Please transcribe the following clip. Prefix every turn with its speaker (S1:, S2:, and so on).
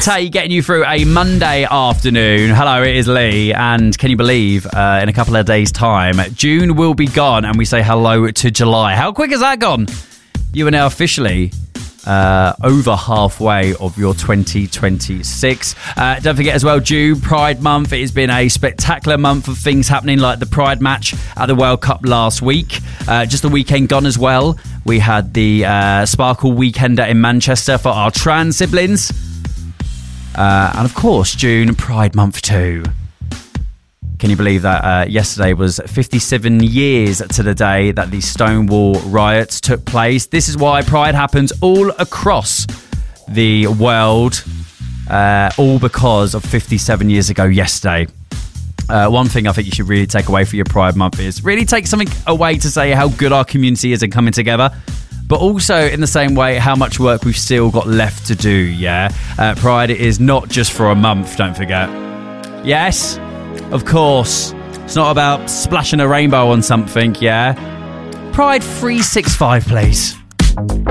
S1: Tay getting you through a Monday afternoon. Hello, it is Lee, and can you believe in a couple of days' time, June will be gone, and we say hello to July. How quick has that gone? You are now officially over halfway of your 2026. Don't forget as well, June, Pride Month. It has been a spectacular month of things happening, like the Pride match at the World Cup last week. Just the weekend gone as well, we had the Sparkle Weekender in Manchester for our trans siblings. And of course, June, Pride Month too. Can you believe that yesterday was 57 years to the day that the Stonewall riots took place? This is why Pride happens all across the world, all because of 57 years ago yesterday. One thing I think you should really take away for your Pride Month is really take something away to say how good our community is in coming together, but also in the same way how much work we've still got left to do, yeah? Pride is not just for a month, don't forget. Yes? Of course, it's not about splashing a rainbow on something, yeah? Pride 365, please.